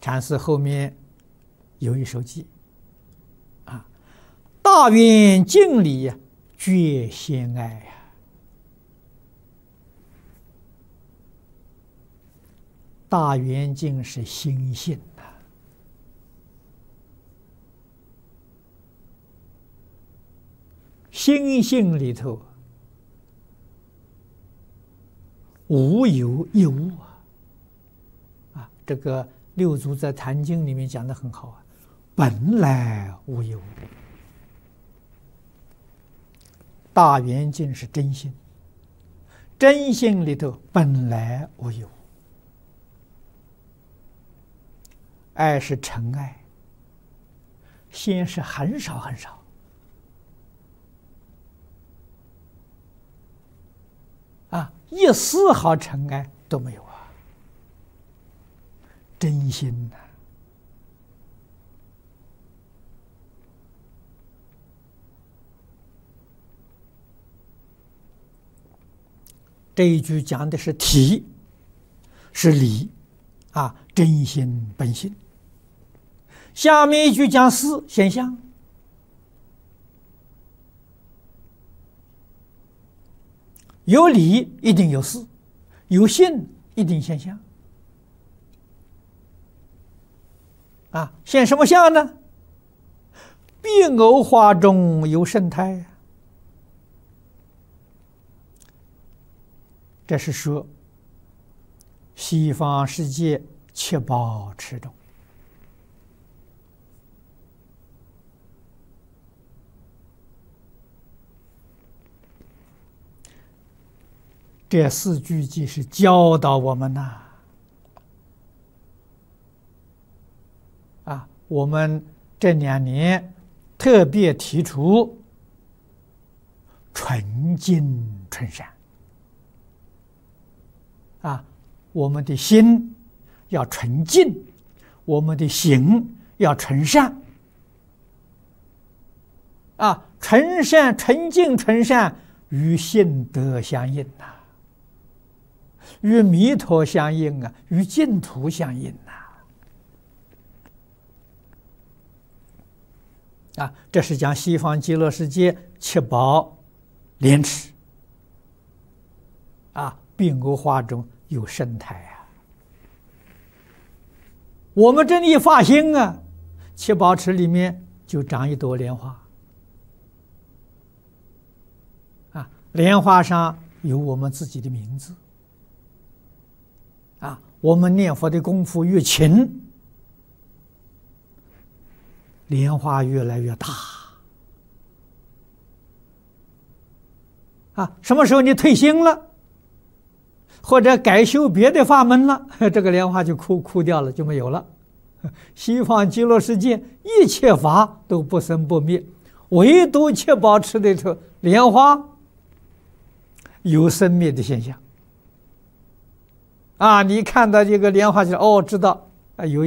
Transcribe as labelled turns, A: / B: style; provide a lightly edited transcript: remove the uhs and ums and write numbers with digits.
A: 禅师后面有一首偈啊：大圆镜里觉先爱呀。大圆镜是心性呐，心性里头无有一无啊！这个六祖在《坛经》里面讲的很好啊，本来无一物。大圆镜是真心，真心里头本来无一物。爱是尘爱，心是很少很少啊，一丝毫尘爱都没有啊，真心呐。这一句讲的是体，是理啊，真心本性。下面一句讲事现象，有理一定有事，有性一定现象啊。现什么相呢？碧藕花中有胜态。这是说西方世界七宝池中，这四句偈是教导我们呐啊！我们这2年特别提出纯净纯善啊，我们的心要纯净，我们的行要纯善啊，纯善、纯净、纯善与性德相应呐，与弥陀相应啊，与净土相应呐啊，这是讲西方极乐世界七宝莲池啊，碧藕花中有胜态啊。我们这里发心啊，七宝池里面就长一朵莲花啊，莲花上有我们自己的名字啊。我们念佛的功夫越勤，莲花越来越大啊。什么时候你退心了，或者改修别的法门了，这个莲花就枯掉了，就没有了。西方极乐世界一切法都不生不灭，唯独七宝池里头莲花有生灭的现象啊。你看到这个莲花就知道啊有